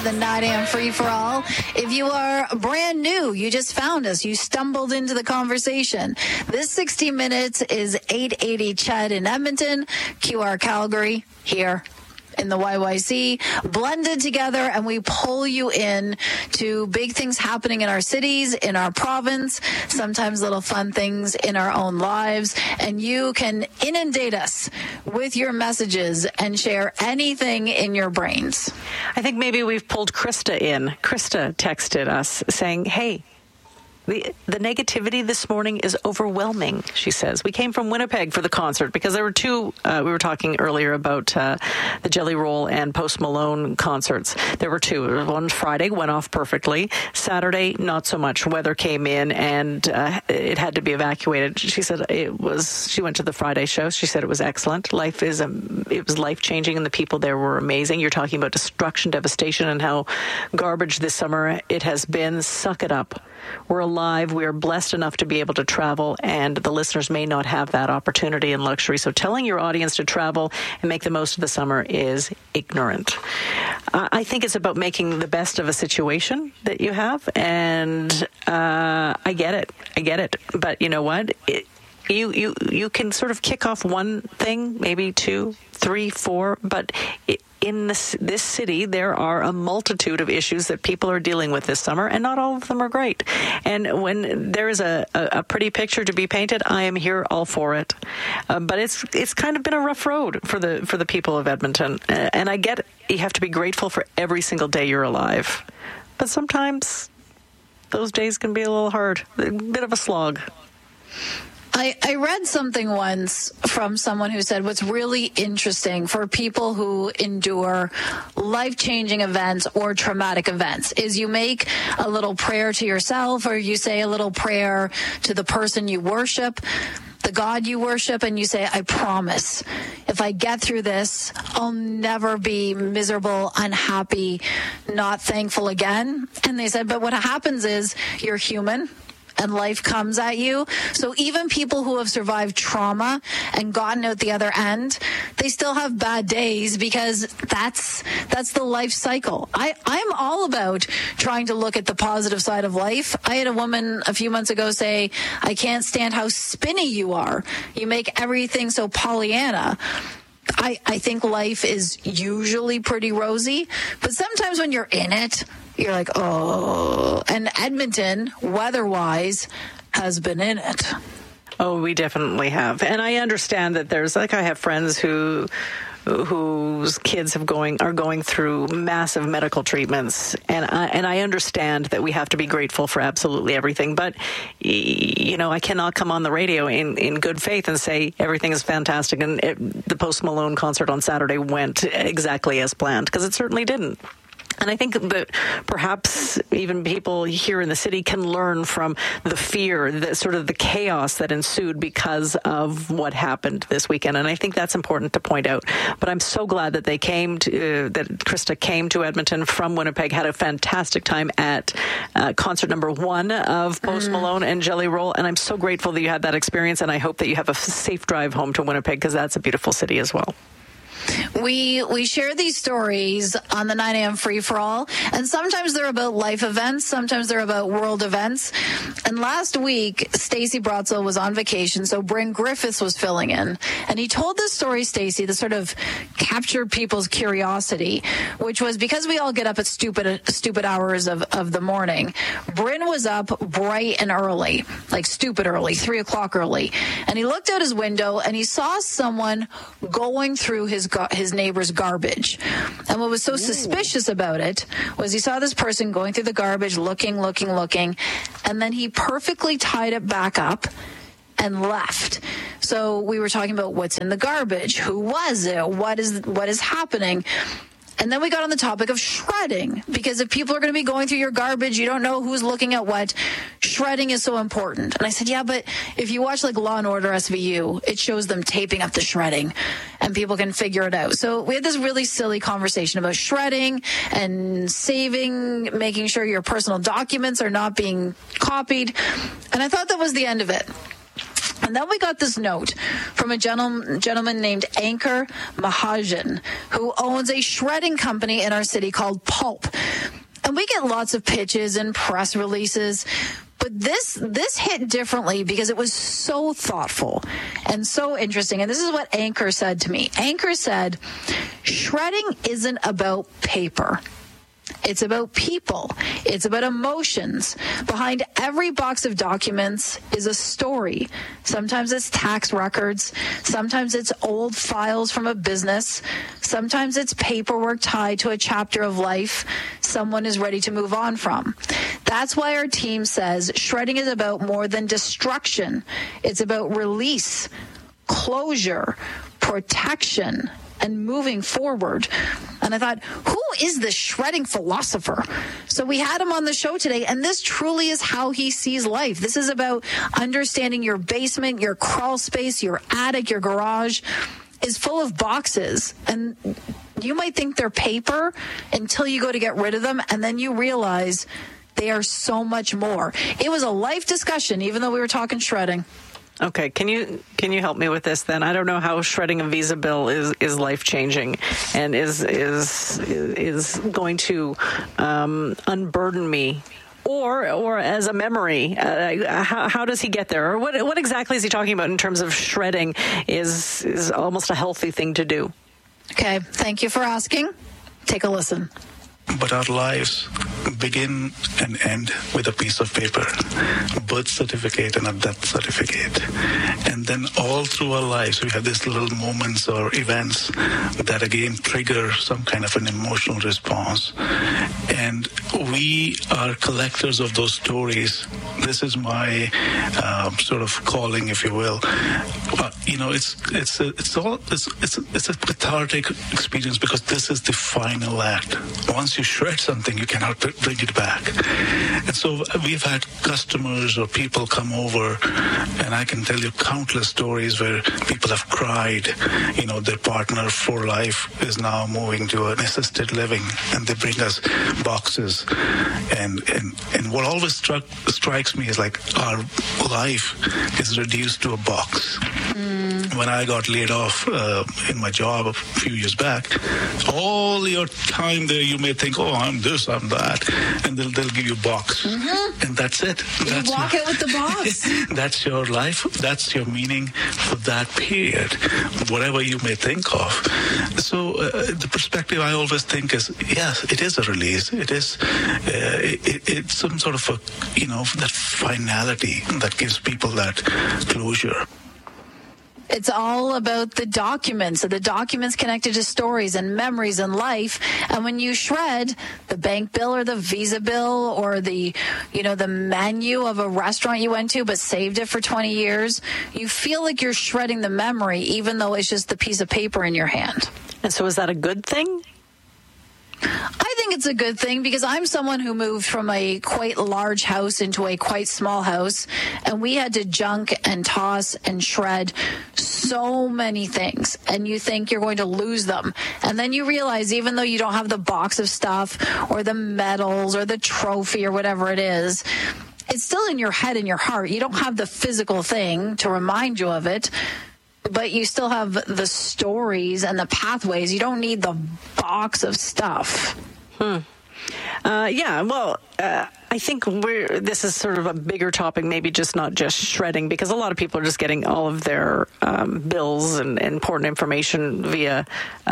The 9 a.m. free-for-all. If you are brand new, you just found us, you stumbled into the conversation. This 60 minutes is 880 CHED in Edmonton, QR Calgary here in the YYC, blended together, and we pull you in to big things happening in our cities, in our province, sometimes little fun things in our own lives, and you can inundate us with your messages and share anything in your brains. I think maybe we've pulled Krista in. Krista texted us saying, hey, the negativity this morning is overwhelming, she says. We came from Winnipeg for the concert because there were two, we were talking earlier about the Jelly Roll and Post Malone concerts. There were two. One Friday went off perfectly. Saturday, not so much. Weather came in and it had to be evacuated. She said she went to the Friday show. She said it was excellent. It was life-changing and the people there were amazing. You're talking about destruction, devastation, and how garbage this summer it has been. Suck it up. We're alive. We are blessed enough to be able to travel, and the listeners may not have that opportunity and luxury. So telling your audience to travel and make the most of the summer is ignorant. I think it's about making the best of a situation that you have, and I get it. But you know what? You can sort of kick off one thing, maybe 2, 3, 4, but in this city, there are a multitude of issues that people are dealing with this summer, and not all of them are great. And when there is a pretty picture to be painted, I am here all for it. But it's kind of been a rough road for the people of Edmonton. And I get it. You have to be grateful for every single day you're alive. But sometimes those days can be a little hard, a bit of a slog. I read something once from someone who said what's really interesting for people who endure life-changing events or traumatic events is you make a little prayer to yourself, or you say a little prayer to the person you worship, the God you worship, and you say, I promise, if I get through this, I'll never be miserable, unhappy, not thankful again. And they said, but what happens is you're human, and life comes at you. So even people who have survived trauma and gotten out the other end, they still have bad days because that's the life cycle. I'm all about trying to look at the positive side of life. I had a woman a few months ago say, I can't stand how spinny you are. You make everything so Pollyanna. I think life is usually pretty rosy, but sometimes when you're in it, you're like, oh. And Edmonton, weather-wise, has been in it. Oh, we definitely have. And I understand that I have friends whose kids are going through massive medical treatments, and I understand that we have to be grateful for absolutely everything. But I cannot come on the radio in good faith and say everything is fantastic and the Post Malone concert on Saturday went exactly as planned, because it certainly didn't. And I think that perhaps even people here in the city can learn from the fear, the sort of the chaos that ensued because of what happened this weekend. And I think that's important to point out. But I'm so glad that that Krista came to Edmonton from Winnipeg, had a fantastic time at concert number 1 of Post Malone and Jelly Roll. And I'm so grateful that you had that experience. And I hope that you have a safe drive home to Winnipeg, because that's a beautiful city as well. We share these stories on the 9 a.m. free-for-all, and sometimes they're about life events, sometimes they're about world events. And last week, Stacey Brotzel was on vacation, so Bryn Griffiths was filling in. And he told this story, Stacey, that sort of captured people's curiosity, which was because we all get up at stupid hours of the morning. Bryn was up bright and early, like stupid early, 3 o'clock early. And he looked out his window, and he saw someone going through his neighbor's garbage. And what was so suspicious about it was he saw this person going through the garbage, looking, and then he perfectly tied it back up and left. So we were talking about what's in the garbage, who was it, what is happening. And then we got on the topic of shredding, because if people are going to be going through your garbage, you don't know who's looking at what. Shredding is so important. And I said, yeah, but if you watch like Law & Order SVU, it shows them taping up the shredding and people can figure it out. So we had this really silly conversation about shredding and saving, making sure your personal documents are not being copied. And I thought that was the end of it. And then we got this note from a gentleman named Ankur Mahajan, who owns a shredding company in our city called Pulp. And we get lots of pitches and press releases, but this hit differently because it was so thoughtful and so interesting. And this is what Ankur said to me. Ankur said, shredding isn't about paper. It's about people. It's about emotions. Behind every box of documents is a story. Sometimes it's tax records. Sometimes it's old files from a business. Sometimes it's paperwork tied to a chapter of life someone is ready to move on from. That's why our team says shredding is about more than destruction. It's about release, closure, protection, and moving forward. And I thought, who is this shredding philosopher? So we had him on the show today, and this truly is how he sees life. This is about understanding your basement, your crawl space, your attic, your garage is full of boxes. And you might think they're paper until you go to get rid of them, and then you realize they are so much more. It was a life discussion, even though we were talking shredding. Okay, can you help me with this then? I don't know how shredding a Visa bill is life changing and is going to unburden me, or as a memory. How does he get there, or what exactly is he talking about in terms of shredding is almost a healthy thing to do? Okay, thank you for asking. Take a listen. But our lives begin and end with a piece of paper, a birth certificate and a death certificate. And then all through our lives, we have these little moments or events that again trigger some kind of an emotional response. And we are collectors of those stories. This is my sort of calling, if you will. It's a cathartic experience because this is the final act. Once you shred something, you cannot bring it back. And so we've had customers or people come over, and I can tell you countless stories where people have cried. Their partner for life is now moving to an assisted living, and they bring us boxes. And what always strikes me is like our life is reduced to a box. When I got laid off in my job a few years back, all your time there, you may think, oh, I'm this, I'm that, and they'll give you a box, and that's it. You walk out with the box. That's your life. That's your meaning for that period, whatever you may think of. So the perspective I always think is, yes, it is a release. It is it's some sort of that finality that gives people that closure. It's all about the documents. So the documents connected to stories and memories and life. And when you shred the bank bill or the Visa bill or the menu of a restaurant you went to but saved it for 20 years, you feel like you're shredding the memory, even though it's just the piece of paper in your hand. And so is that a good thing? I think it's a good thing because I'm someone who moved from a quite large house into a quite small house, and we had to junk and toss and shred so many things, and you think you're going to lose them. And then you realize even though you don't have the box of stuff or the medals or the trophy or whatever it is, it's still in your head and your heart. You don't have the physical thing to remind you of it, but you still have the stories and the pathways. You don't need the box of stuff. I think this is sort of a bigger topic, maybe not just shredding, because a lot of people are just getting all of their bills and important information via,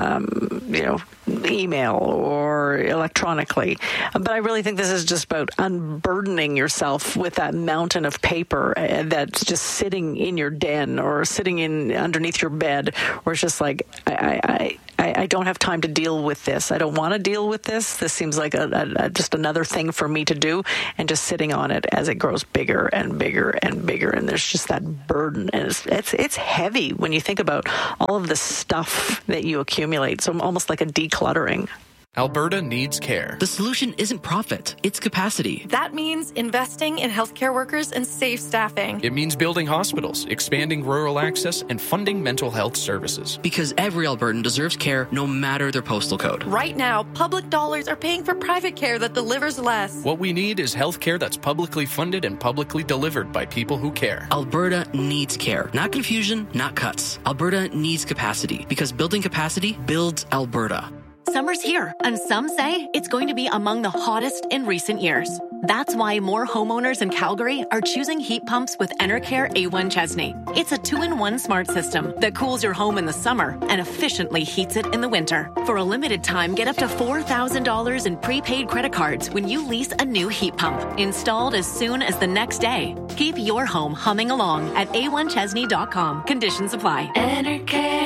email or electronically. But I really think this is just about unburdening yourself with that mountain of paper that's just sitting in your den or sitting underneath your bed, where it's just like, I don't have time to deal with this. I don't want to deal with this. This seems like just another thing for me to do, and just sitting on it as it grows bigger and bigger and bigger. And there's just that burden, and it's heavy when you think about all of the stuff that you accumulate. So almost like a decluttering. Alberta needs care. The solution isn't profit, it's capacity. That means investing in healthcare workers and safe staffing. It means building hospitals, expanding rural access, and funding mental health services. Because every Albertan deserves care no matter their postal code. Right now, public dollars are paying for private care that delivers less. What we need is healthcare that's publicly funded and publicly delivered by people who care. Alberta needs care. Not confusion, not cuts. Alberta needs capacity. Because building capacity builds Alberta. Summer's here, and some say it's going to be among the hottest in recent years. That's why more homeowners in Calgary are choosing heat pumps with Enercare A1 Chesney. It's a 2-in-1 smart system that cools your home in the summer and efficiently heats it in the winter. For a limited time, get up to $4,000 in prepaid credit cards when you lease a new heat pump, installed as soon as the next day. Keep your home humming along at a1chesney.com. Conditions apply. Enercare.